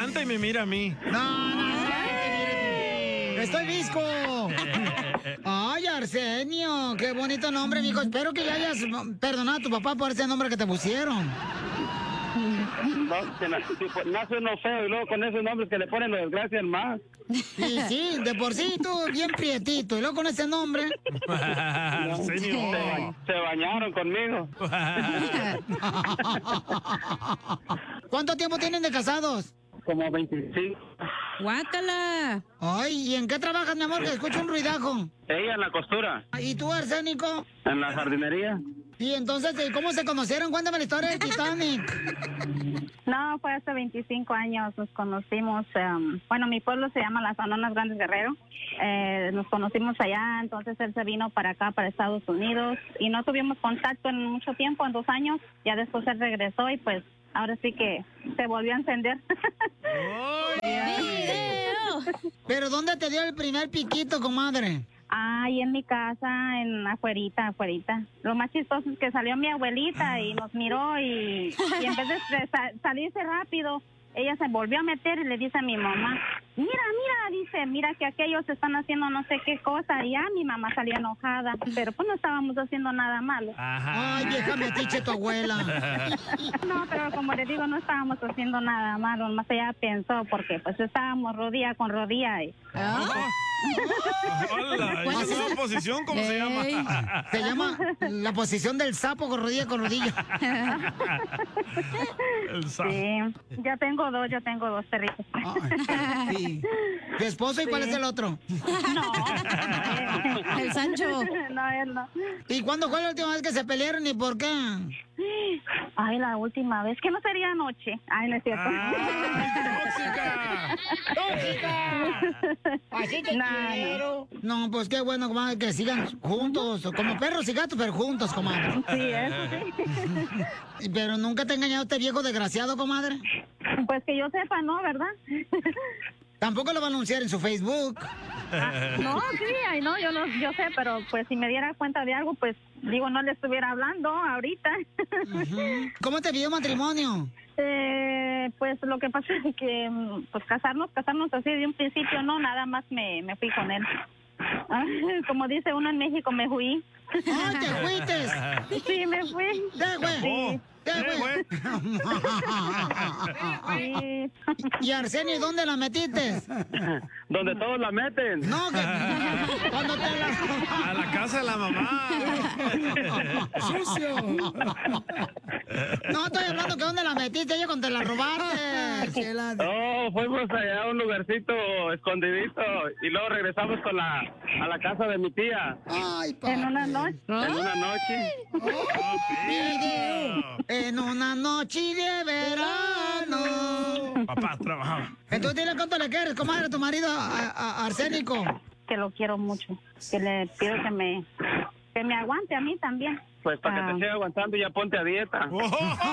levanta y me mira a mí. No. ¡Estoy visco! ¡Ay, Arsenio! ¡Qué bonito nombre, mijo! Espero que ya hayas perdonado a tu papá por ese nombre que te pusieron. Nace uno feo y luego con esos nombres que le ponen lo desgracian más. Sí, de por sí tú bien prietito y luego con ese nombre. Arsenio. Se bañaron conmigo. ¿Cuánto tiempo tienen de casados? Como 25. ¡Guácala! Ay, ¿y en qué trabajas, mi amor? Que escucho un ruidajo. Ella en la costura. ¿Y tú, Arsénico? En la jardinería. Y entonces, ¿cómo se conocieron? Cuéntame la historia de Titanic. No, fue hace 25 años, nos conocimos, bueno, mi pueblo se llama Las Anonas Grandes Guerrero, nos conocimos allá, entonces él se vino para acá, para Estados Unidos, y no tuvimos contacto en mucho tiempo, en 2 años, ya después él regresó y pues ahora sí que se volvió a encender. ¿Pero dónde te dio el primer piquito, comadre? Ay, en mi casa, afuerita. Lo más chistoso es que salió mi abuelita y nos miró y en vez de salirse rápido, ella se volvió a meter y le dice a mi mamá, mira que aquellos están haciendo no sé qué cosa, y ya mi mamá salía enojada, pero pues no estábamos haciendo nada malo. Ajá. Ay, vieja metiche tu abuela. No, pero como le digo, no estábamos haciendo nada malo, más ella pensó, porque pues estábamos rodilla con rodilla y... Hola, ¿esa es una posición? ¿Cómo se llama? Se llama la posición del sapo con rodilla con rodilla. El sapo. Sí, yo tengo dos perritos. Sí. ¿Tu esposo y cuál es el otro? No. El Sancho. No, él no. ¿Y cuándo fue la última vez que se pelearon y por qué? Ay, la última vez, que no sería anoche. Ay, no es cierto. ¡Tóxica! Así te quiero. No, pues qué bueno, comadre, que sigan juntos, como perros y gatos, pero juntos, comadre. Sí, eso sí. Pero nunca te ha engañado este viejo desgraciado, comadre. Pues que yo sepa, no, ¿verdad? Tampoco lo va a anunciar en su Facebook. No, sí, ay, no, yo sé, pero pues si me diera cuenta de algo, pues digo, no le estuviera hablando ahorita. ¿Cómo te pidió matrimonio? Pues lo que pasa es que pues casarnos así de un principio, no, nada más me fui con él. Como dice uno en México, me fui. ¡Ah, te fuiste! Sí, me fui. ¡De güey! Sí. Sí. ¿Y Arsenio, dónde la metiste? Donde todos la meten. No, que cuando te A la casa de la mamá. ¡Sucio! No, estoy hablando que dónde la metiste, ella cuando te la robaste. No, fuimos allá a un lugarcito escondidito y luego regresamos a la casa de mi tía. Ay, ¿En una noche? En una noche. Video. En una noche de verano. Papá trabajaba. Entonces dile cuánto le quieres, comadre, a tu marido, a Arsénico. Que lo quiero mucho. Que le pido que me aguante a mí también. Pues para que te siga aguantando, ya ponte a dieta. ¡No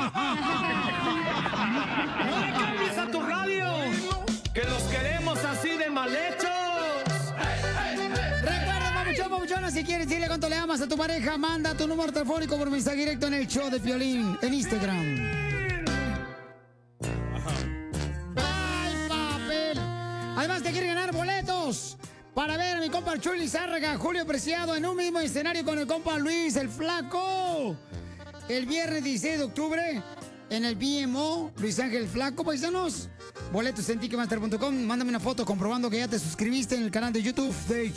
le cambies a tu radio! ¡Que los queremos así de mal hechos! Recuerda, papuchón, si quieres decirle cuánto le amas a tu pareja, manda tu número telefónico por mensaje directo en el show de Piolín, en Instagram. ¡Ay, papel! Además, te quiere ganar boletos para ver a mi compa Chuy Lizárraga, Julio Preciado, en un mismo escenario con el compa Luis, el Flaco. El viernes 16 de octubre, en el BMO, Luis Ángel Flaco, paisanos. Boletos en Ticketmaster.com. Mándame una foto comprobando que ya te suscribiste en el canal de YouTube de